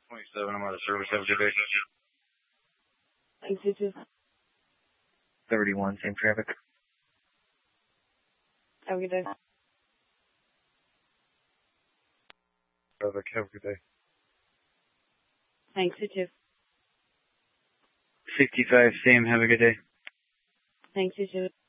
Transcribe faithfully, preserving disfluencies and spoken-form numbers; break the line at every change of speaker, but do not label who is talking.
twenty-seven, I'm out of service. Have a good day.
Thanks, you too.
thirty-one, same traffic.
Have a good day.
Traffic, have a good day.
Thanks, you too.
sixty-five, same, have a good day.
Thanks, you too.